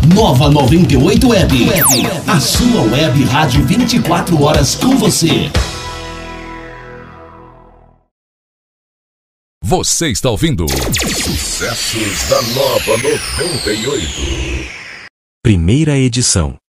Nova 98 Web. A sua web rádio 24 horas com você. Você está ouvindo Sucessos da Nova 98. Primeira edição.